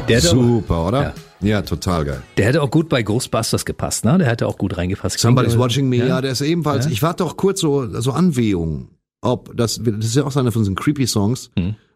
Super, oder? Ja, total geil. Der hätte auch gut bei Ghostbusters gepasst, ne? Der hätte auch gut reingepasst. Somebody's Watching Me, ja, der ist ebenfalls, ich warte doch kurz so Anwehungen, das ist ja auch einer von diesen creepy Songs,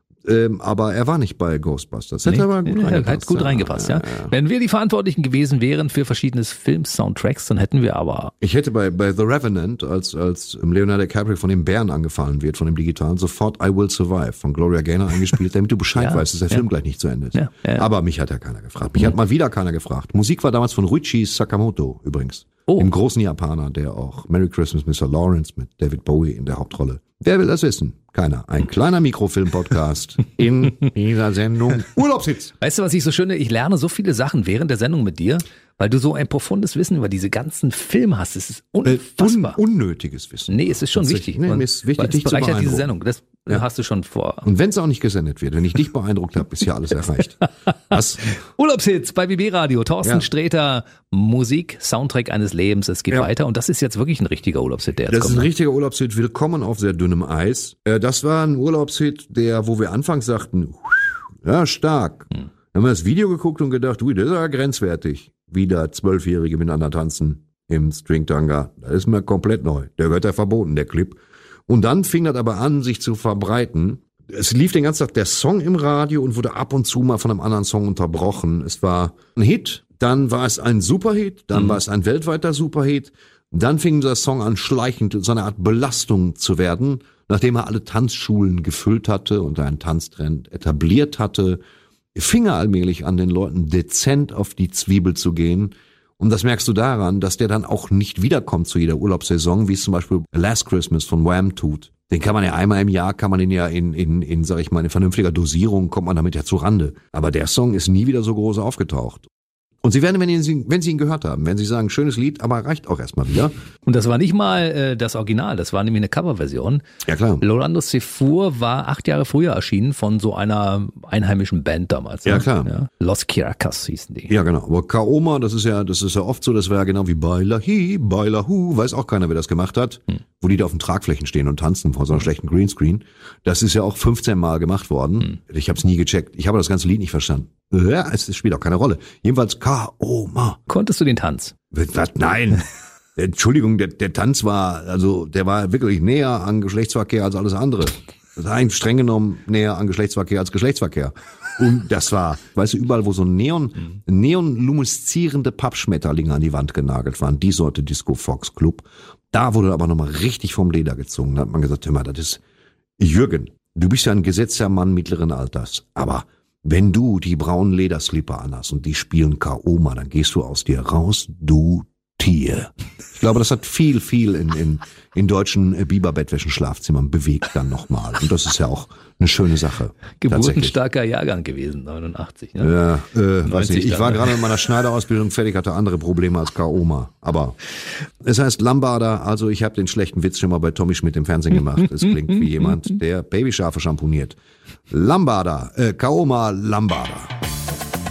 aber er war nicht bei Ghostbusters. Hätte aber gut reingepasst. Hat gut reingepasst, ja. Wenn wir die Verantwortlichen gewesen wären für verschiedene Film-Soundtracks, dann hätten wir aber... Ich hätte bei The Revenant, als Leonardo DiCaprio von dem Bären angefallen wird, von dem Digitalen, sofort I Will Survive von Gloria Gaynor eingespielt, damit du Bescheid weißt, dass der Film gleich nicht zu Ende ist. Ja. Aber mich hat ja keiner gefragt. Mich hat mal wieder keiner gefragt. Musik war damals von Ryuichi Sakamoto übrigens. Dem großen Japaner, der auch Merry Christmas, Mr. Lawrence mit David Bowie in der Hauptrolle. Wer will das wissen? Keiner. Ein kleiner Mikrofilm-Podcast in dieser Sendung Urlaubshits. Weißt du, was ich so schön finde? Ich lerne so viele Sachen während der Sendung mit dir, weil du so ein profundes Wissen über diese ganzen Filme hast. Es ist unfassbar. Unnötiges Wissen. Nee, es ist schon wichtig. Nee, mir ist wichtig, dich zu beeindrucken. diese Sendung. Das hast du schon vor. Und wenn es auch nicht gesendet wird, wenn ich dich beeindruckt habe, ist ja alles erreicht. Was? Urlaubshits bei BB Radio. Thorsten Sträter, Musik, Soundtrack eines Lebens. Es geht weiter. Und das ist jetzt wirklich ein richtiger Urlaubshit, der jetzt kommt. Das ist ein richtiger Urlaubshit. Willkommen auf sehr dünnem Eis. Das war ein Urlaubshit, wo wir anfangs sagten, ja, stark. Dann haben wir das Video geguckt und gedacht, das ist ja grenzwertig. Wieder 12-Jährige miteinander tanzen im Stringtanga. Das ist mir komplett neu. Der wird ja verboten, der Clip. Und dann fing das aber an, sich zu verbreiten. Es lief den ganzen Tag der Song im Radio und wurde ab und zu mal von einem anderen Song unterbrochen. Es war ein Hit, dann war es ein Superhit, dann war es ein weltweiter Superhit. Dann fing der Song an, schleichend so eine Art Belastung zu werden, nachdem er alle Tanzschulen gefüllt hatte und einen Tanztrend etabliert hatte, fing er allmählich an, den Leuten dezent auf die Zwiebel zu gehen. Und das merkst du daran, dass der dann auch nicht wiederkommt zu jeder Urlaubssaison, wie es zum Beispiel Last Christmas von Wham tut. Den kann man ja einmal im Jahr, kann man den ja in sag ich mal, in vernünftiger Dosierung, kommt man damit ja zu Rande. Aber der Song ist nie wieder so groß aufgetaucht. Und Sie werden, wenn Sie ihn gehört haben, wenn Sie sagen, schönes Lied, aber reicht auch erstmal wieder. Und das war nicht mal das Original, das war nämlich eine Coverversion. Ja, klar. Lolando Sefour war 8 Jahre früher erschienen von so einer einheimischen Band damals. Ja, klar. Ja. Los Caracas hießen die. Ja, genau. Aber Kaoma, das ist ja oft so, das war ja genau wie Baila Hi, Baila Hu, weiß auch keiner, wer das gemacht hat. Wo die da auf den Tragflächen stehen und tanzen vor so einem schlechten Greenscreen. Das ist ja auch 15 Mal gemacht worden. Ich habe es nie gecheckt. Ich habe das ganze Lied nicht verstanden. Ja, es spielt auch keine Rolle. Jedenfalls Kaoma. Konntest du den Tanz? Was? Nein. Entschuldigung, der Tanz der war wirklich näher an Geschlechtsverkehr als alles andere. Das war eigentlich streng genommen näher an Geschlechtsverkehr als Geschlechtsverkehr. Und das war, weißt du, überall, wo so neonlumeszierende Pappschmetterlinge an die Wand genagelt waren, die Sorte Disco Fox Club, da wurde aber nochmal richtig vom Leder gezogen. Da hat man gesagt, hör mal, das ist Jürgen, du bist ja ein gesetzter Mann mittleren Alters, aber wenn du die braunen Lederslipper anhast und die spielen Kaoma, dann gehst du aus dir raus, du Tier. Ich glaube, das hat viel in deutschen Biberbettwäschen-Schlafzimmern bewegt dann nochmal. Und das ist ja auch eine schöne Sache. Geburtenstarker Jahrgang gewesen, 89. Ne? Ja, weiß nicht. Ich war gerade mit meiner Schneiderausbildung fertig, hatte andere Probleme als Kaoma. Aber es heißt Lambada, also ich habe den schlechten Witz schon mal bei Tommy Schmidt im Fernsehen gemacht. Es klingt wie jemand, der Babyschafe schamponiert. Lambada, Kaoma Lambada.